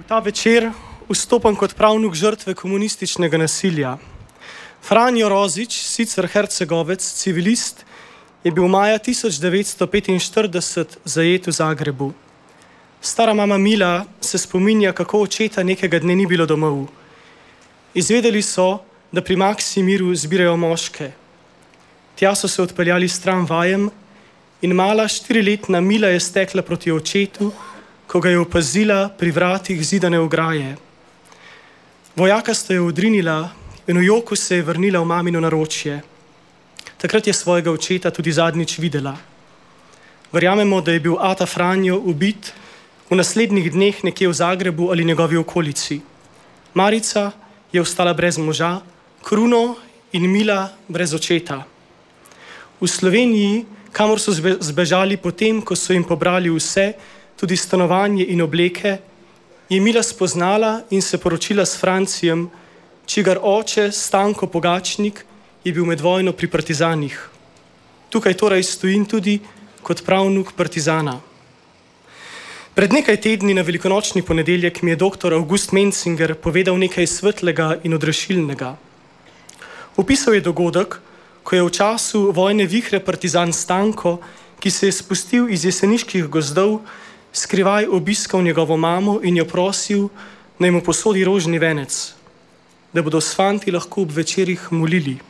Ta večer vstopam kot pravnuk žrtve komunističnega nasilja. Franjo Rozič, sicer hercegovec, civilist, je bil maja 1945 zajet v Zagrebu. Stara mama Mila se spominja, kako očeta nekega dne ni bilo domov. Izvedeli so, da pri Maksimiru zbirajo moške. Tja so se odpeljali s tramvajem in mala 4-letna Mila je stekla proti očetu, ko ga je opazila pri vratih zidane ograje. Vojaka sta jo odrinila in v joku se je vrnila v mamino naročje. Takrat je svojega očeta tudi zadnjič videla. Verjamemo, da je bil ata Franjo ubit v naslednjih dneh nekje v Zagrebu ali njegovi okolici. Marica je ostala brez moža, Kruno in Mila brez očeta. V Sloveniji, kamor so zbežali potem, ko so jim pobrali vse, tudi stanovanje in obleke, je Mila spoznala in se poročila s Francijem, čigar oče Stanko Pogačnik je bil med vojno pri partizanih. Tukaj torej stojim tudi kot pravnuk partizana. Pred nekaj tedni na velikonočni ponedeljek mi je dr. August Mencinger povedal nekaj svetlega in odrešilnega. Opisal je dogodek, ko je v času vojne vihre partizan Stanko, ki se je spustil iz jeseniških gozdov, skrivaj obiskal njegovo mamo in jo prosil, naj mu posodi rožni venec, da bodo s fanti lahko ob večerih molili.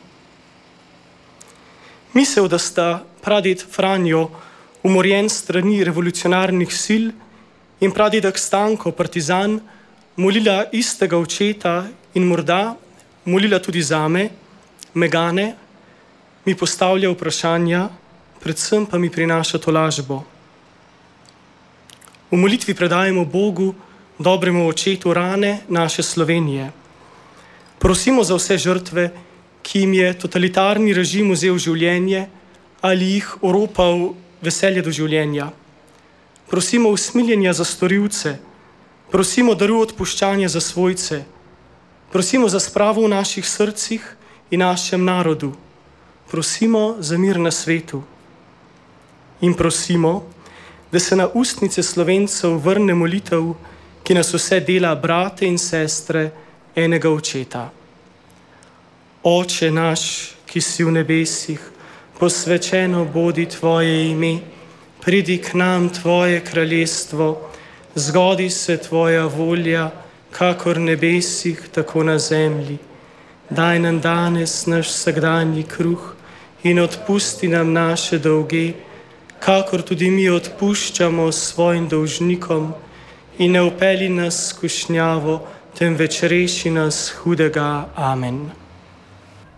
Misel, da sta praded Franjo umorjen strani revolucionarnih sil in pradedek Stanko, partizan, molila istega očeta in morda molila tudi zame, Megane, mi postavlja vprašanja, predvsem pa mi prinaša tolažbo. V molitvi predajemo Bogu, dobremu očetu, rane naše Slovenije. Prosimo za vse žrtve, ki jim je totalitarni režim vzel življenje ali jih oropal veselje do življenja. Prosimo usmiljenja za storilce, prosimo daru odpuščanja za svojce, prosimo za spravo v naših srcih in našem narodu, prosimo za mir na svetu in prosimo, da se na ustnice Slovencev vrne molitev, ki nas vse dela brate in sestre enega očeta. Oče naš, ki si v nebesih, posvečeno bodi tvoje ime, pridi k nam tvoje kraljestvo, zgodi se tvoja volja, kakor v nebesih, tako na zemlji. Daj nam danes naš vsakdanji kruh in odpusti nam naše dolge, kakor tudi mi odpuščamo svojim dolžnikom in ne vpelji nas v skušnjavo, temveč reši nas hudega. Amen.